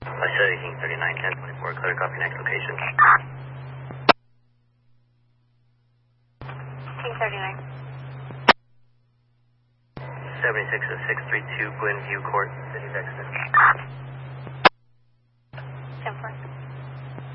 Australia King 39, 1024, clear copy, next location. King 39. 76 of 632 Glenview Court, City of Exeter. 10-4.